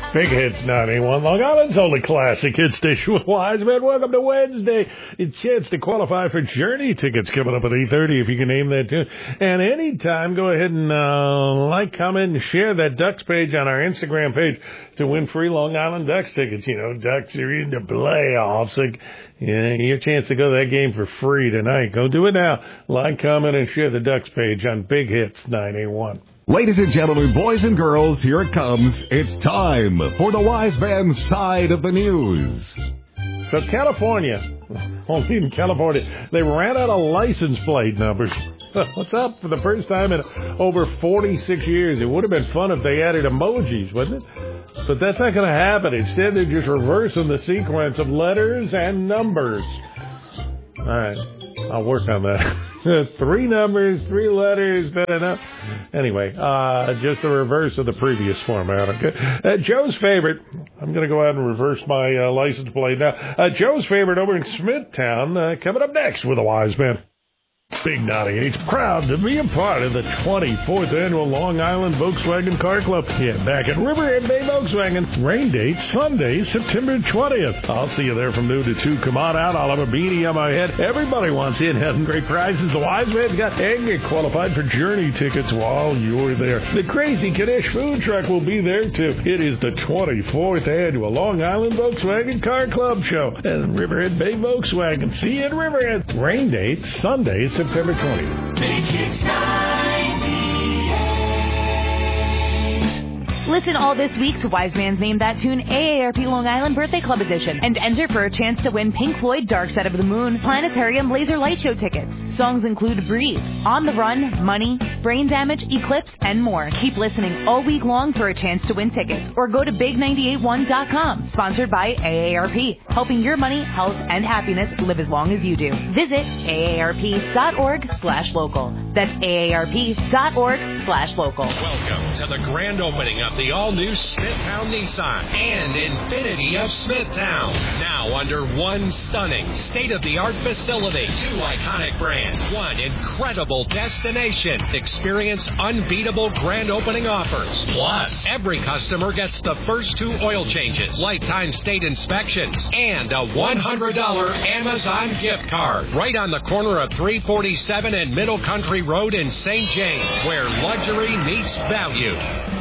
Big Hits 91, Long Island's only classic hit station with Wiseman. Welcome to Wednesday. It's a chance to qualify for Journey tickets coming up at 8:30 if you can name that tune. And anytime, go ahead and like, comment, and share that Ducks page on our Instagram page to win free Long Island Ducks tickets. You know, Ducks are in the playoffs. Like, yeah, your chance to go to that game for free tonight. Go do it now. Like, comment, and share the Ducks page on Big Hits 91. Ladies and gentlemen, boys and girls, here it comes. It's time for the Wise Man's Side of the News. So California, only in California, they ran out of license plate numbers. What's up? For the first time in over 46 years. It would have been fun if they added emojis, wouldn't it? But that's not going to happen. Instead, they're just reversing the sequence of letters and numbers. All right. I'll work on that. 3 numbers, 3 letters, not enough. Anyway, just the reverse of the previous format. Okay. Joe's favorite. I'm going to go ahead and reverse my license plate now. Joe's favorite over in Smithtown coming up next with a Wise Man. Big 98's proud to be a part of the 24th Annual Long Island Volkswagen Car Club. Yeah, back at Riverhead Bay Volkswagen. Rain date Sunday, September 20th. I'll see you there from noon to 2. Come on out. I'll have a beanie on my head. Everybody wants in. Having great prizes. The Wise Man's got and get qualified for Journey tickets while you're there. The Crazy Kadish food truck will be there too. It is the 24th Annual Long Island Volkswagen Car Club show. And Riverhead Bay Volkswagen. See you in Riverhead. Rain date Sunday, September 20th. Big Hits 98. Listen all this week to Wise Man's Name That Tune AARP Long Island Birthday Club Edition and enter for a chance to win Pink Floyd Dark Side of the Moon Planetarium Laser Light Show tickets. Songs include Breathe, On the Run, Money, Brain Damage, Eclipse, and more. Keep listening all week long for a chance to win tickets or go to big981.com. Sponsored by AARP, helping your money, health, and happiness live as long as you do. Visit aarp.org/local. That's aarp.org/local. Welcome to the grand opening of the all-new Smithtown Nissan and Infinity of Smithtown. Now under one stunning, state-of-the-art facility, 2 iconic brands, 1 incredible destination. Experience unbeatable grand opening offers. Plus, every customer gets the first 2 oil changes, lifetime state inspections, and a $100 Amazon gift card. Right on the corner of 347 and Middle Country Road in St. James, where luxury meets value.